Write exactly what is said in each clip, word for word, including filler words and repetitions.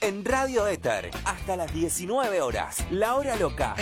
en Radio Éter, hasta las diecinueve horas, la hora loca.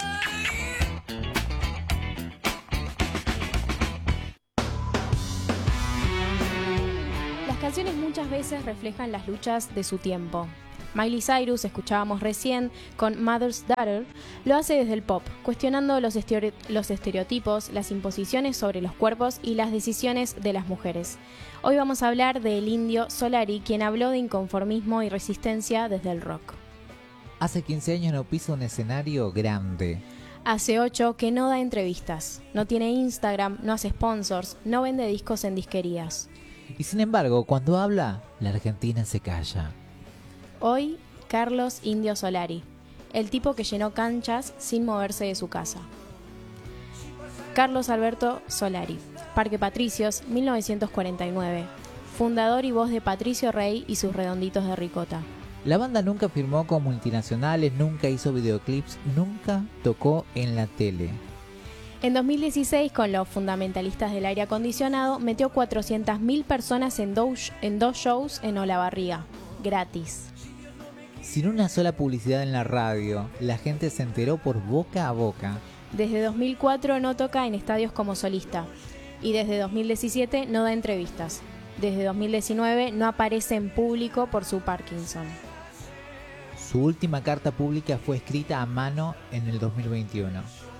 Las canciones muchas veces reflejan las luchas de su tiempo. Miley Cyrus, escuchábamos recién, con Mother's Daughter, lo hace desde el pop, cuestionando los, estere- los estereotipos, las imposiciones sobre los cuerpos y las decisiones de las mujeres. Hoy vamos a hablar del Indio Solari, quien habló de inconformismo y resistencia desde el rock. Hace quince años no pisa un escenario grande. Hace ocho que no da entrevistas, no tiene Instagram, no hace sponsors, no vende discos en disquerías. Y sin embargo, cuando habla, la Argentina se calla. Hoy, Carlos Indio Solari, el tipo que llenó canchas sin moverse de su casa. Carlos Alberto Solari, Parque Patricios, mil novecientos cuarenta y nueve, fundador y voz de Patricio Rey y sus Redonditos de Ricota. La banda nunca firmó con multinacionales, nunca hizo videoclips, nunca tocó en la tele. En dos mil dieciséis, con los fundamentalistas del aire acondicionado, metió cuatrocientas mil personas en dos, en dos shows en Olavarría, gratis. Sin una sola publicidad en la radio, la gente se enteró por boca a boca. Desde dos mil cuatro no toca en estadios como solista y desde dos mil diecisiete no da entrevistas. Desde dos mil diecinueve no aparece en público por su Parkinson. Su última carta pública fue escrita a mano en el dos mil veintiuno.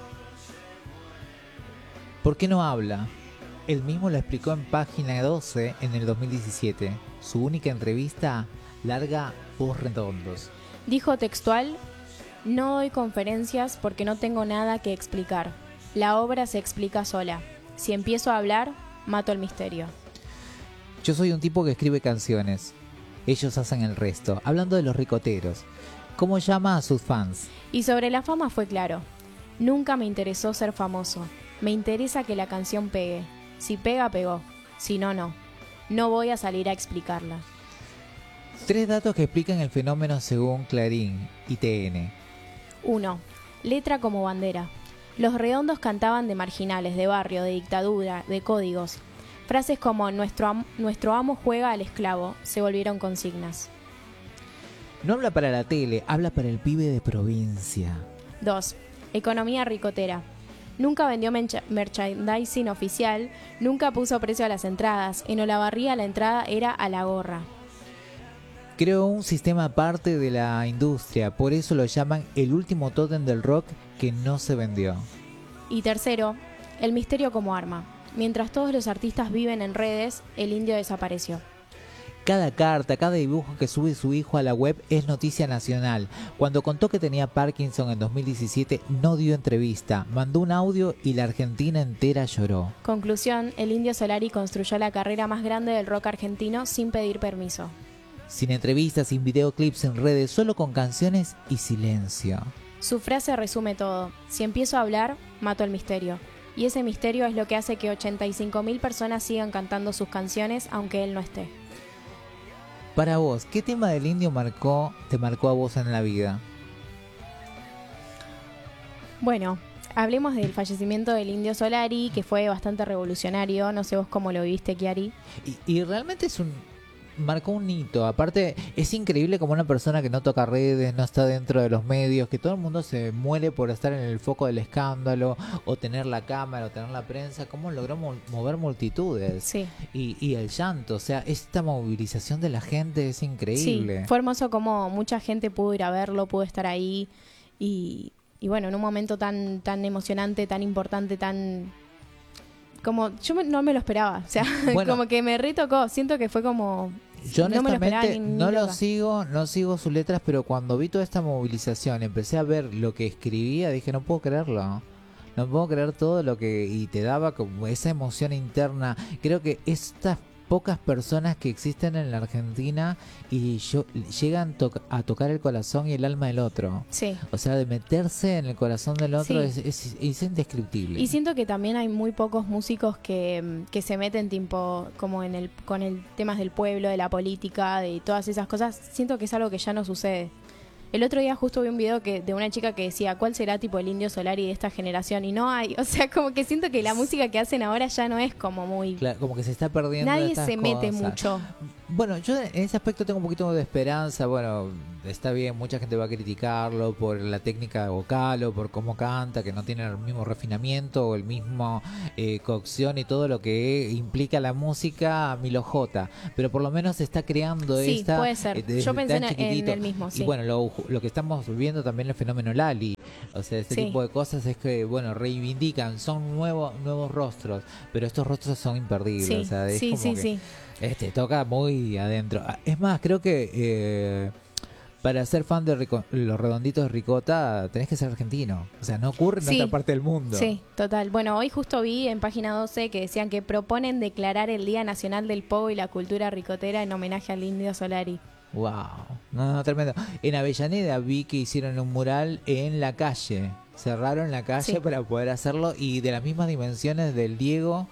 ¿Por qué no habla? Él mismo lo explicó en Página doce en el dos mil diecisiete. Su única entrevista larga Voz Redondos. Dijo textual: no doy conferencias porque no tengo nada que explicar. La obra se explica sola. Si empiezo a hablar, mato el misterio. Yo soy un tipo que escribe canciones. Ellos hacen el resto. Hablando de los ricoteros. ¿Cómo llama a sus fans? Y sobre la fama fue claro. Nunca me interesó ser famoso. Me interesa que la canción pegue. Si pega, pegó. Si no, no. No voy a salir a explicarla. Tres datos que explican el fenómeno según Clarín y T N. uno. Letra como bandera. Los Redondos cantaban de marginales, de barrio, de dictadura, de códigos. Frases como nuestro, am- nuestro amo juega al esclavo se volvieron consignas. No habla para la tele, habla para el pibe de provincia. dos. Economía ricotera. Nunca vendió mencha- merchandising oficial, nunca puso precio a las entradas. En Olavarría la entrada era a la gorra. Creó un sistema aparte de la industria, por eso lo llaman el último tótem del rock que no se vendió. Y tercero, el misterio como arma. Mientras todos los artistas viven en redes, el indio desapareció. Cada carta, cada dibujo que sube su hijo a la web es noticia nacional. Cuando contó que tenía Parkinson en dos mil diecisiete, no dio entrevista, mandó un audio y la Argentina entera lloró. Conclusión, el Indio Solari construyó la carrera más grande del rock argentino sin pedir permiso. Sin entrevistas, sin videoclips en redes, solo con canciones y silencio. Su frase resume todo. Si empiezo a hablar, mato el misterio. Y ese misterio es lo que hace que ochenta y cinco mil personas sigan cantando sus canciones aunque él no esté. Para vos, ¿qué tema del indio marcó, te marcó a vos en la vida? Bueno, hablemos del fallecimiento del Indio Solari, que fue bastante revolucionario. No sé vos cómo lo viste, Chiari. Y, y realmente es un... marcó un hito. Aparte, es increíble como una persona que no toca redes, no está dentro de los medios, que todo el mundo se muere por estar en el foco del escándalo, o tener la cámara, o tener la prensa, cómo logró mo- mover multitudes. Sí. Y, y el llanto, o sea, esta movilización de la gente es increíble. Sí, fue hermoso como mucha gente pudo ir a verlo, pudo estar ahí. Y, y bueno, en un momento tan, tan emocionante, tan importante, tan... Como, yo me- no me lo esperaba, o sea, Bueno. como que me retocó, siento que fue como... Yo no me lo esperaba honestamente ni- ni no lo loca. sigo, no sigo sus letras, pero cuando vi toda esta movilización, empecé a ver lo que escribía, dije, no puedo creerlo. No puedo creer todo lo que... Y te daba como esa emoción interna. Creo que estas pocas personas que existen en la Argentina y yo, llegan to- a tocar el corazón y el alma del otro. Sí. O sea, de meterse en el corazón del otro Sí. es, es, es indescriptible. Y siento que también hay muy pocos músicos que, que se meten tipo como en el con el temas del pueblo, de la política, de todas esas cosas. Siento que es algo que ya no sucede. El otro día justo vi un video que de una chica que decía, ¿cuál será tipo el Indio Solari de esta generación? Y no hay, o sea, como que siento que la música que hacen ahora ya no es como muy... Claro, como que se está perdiendo. Nadie estas se mete cosas. mucho. Bueno, yo en ese aspecto tengo un poquito de esperanza. Bueno, está bien, mucha gente va a criticarlo por la técnica vocal o por cómo canta, que no tiene el mismo refinamiento o el mismo eh, cocción y todo lo que implica la música Milo J. Pero por lo menos se está creando Sí, esta... puede ser. eh, desde Yo pensé tan en, en chiquitito. el mismo, sí. Y bueno, lo, lo que estamos viendo también el fenómeno Lali. O sea, este Sí. tipo de cosas es que, bueno, reivindican, son nuevos nuevos rostros, pero estos rostros son imperdibles. Sí, O sea, es sí, como sí, que sí. este toca muy adentro. Ah, Es más, creo que eh, para ser fan de Rico- los redonditos de Ricota tenés que ser argentino. O sea, no ocurre en Sí. otra parte del mundo. Sí, total. Bueno, hoy justo vi en página doce que decían que proponen declarar el Día Nacional del Pogo y la Cultura Ricotera en homenaje al Indio Solari. Wow, no, no, tremendo. En Avellaneda vi que hicieron un mural en la calle. Cerraron la calle Sí. para poder hacerlo y de las mismas dimensiones del Diego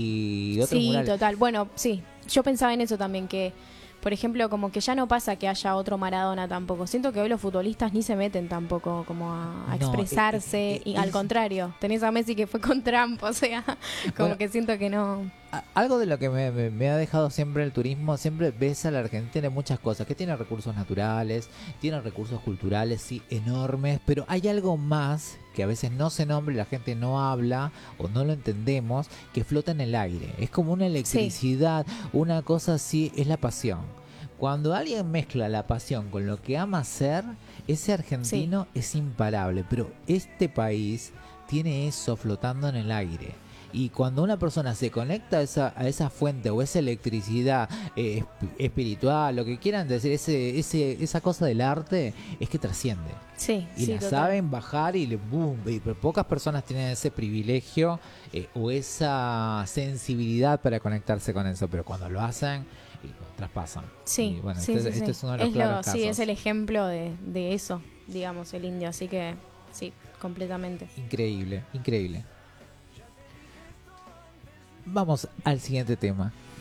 y otros Sí, murales. total. Bueno, sí, yo pensaba en eso también, que por ejemplo, como que ya no pasa que haya otro Maradona tampoco. Siento que hoy los futbolistas ni se meten tampoco como a, a No, expresarse. eh, eh, y es- al contrario, tenés a Messi que fue con Trump, o sea, como Bueno, que siento que no... A- Algo de lo que me, me- me ha dejado siempre el turismo, siempre ves a la Argentina en muchas cosas, que tiene recursos naturales, tiene recursos culturales, sí, enormes, pero hay algo más que a veces no se nombra y la gente no habla o no lo entendemos, que flota en el aire. Es como una electricidad, una cosa así, es la pasión. Cuando alguien mezcla la pasión con lo que ama hacer, ese argentino es imparable, pero este país tiene eso flotando en el aire. Y cuando una persona se conecta a esa, a esa fuente o esa electricidad eh, esp- espiritual, lo que quieran decir, ese, ese, esa cosa del arte, es que trasciende. Sí, Y sí, la total. saben bajar y le boom. Y pero pocas personas tienen ese privilegio eh, o esa sensibilidad para conectarse con eso, pero cuando lo hacen, y lo traspasan. Sí, Y bueno, sí, este, sí, este sí. es uno de los Es lo- claros sí, casos. es el ejemplo de, de eso, digamos, el indio. Así que sí, completamente. Increíble, increíble. Vamos al siguiente tema.